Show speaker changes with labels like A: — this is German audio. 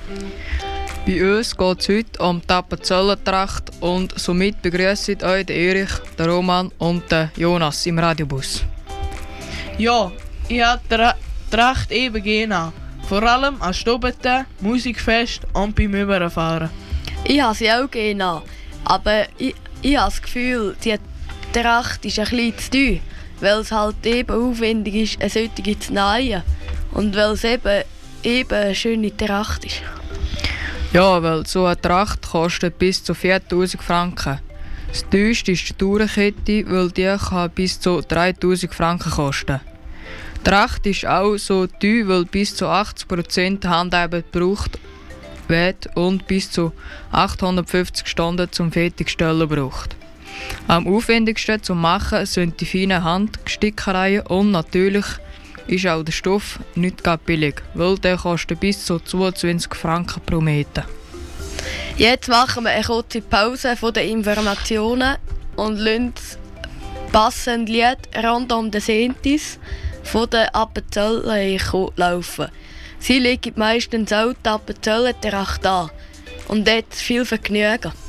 A: Bei uns geht es heute um die Appenzellentracht und somit begrüße ich euch den Erich, den Roman und den Jonas im Radiobus.
B: Ja, ich habe die Tracht eben gerne. Vor allem an Stubeten, Musikfest und beim Überfahren.
C: Ich habe sie auch gerne, aber ich habe das Gefühl, die Tracht ist ein bisschen zu teuer, weil es halt eben aufwendig ist, eine solche zu nähen. Und weil es eben eine schöne Tracht ist.
A: Ja, weil so eine Tracht kostet bis zu 4000 Franken. Das teuerste ist die Tourenkette, weil die kann bis zu 3000 Franken kosten. Die Tracht ist auch so teuer, weil bis zu 80% Handarbeit gebraucht wird und bis zu 850 Stunden zum Fertigstellen braucht. Am aufwendigsten zum Machen sind die feinen Handstickereien und natürlich ist auch der Stoff nicht gerade billig, weil der kostet bis zu 22 Franken pro Meter.
C: Jetzt machen wir eine kurze Pause von den Informationen und lassen das passende Lied rund um den Sentis von den Appenzellen laufen. Sie legen meistens auch die Appenzellentracht an. Und jetzt viel Vergnügen.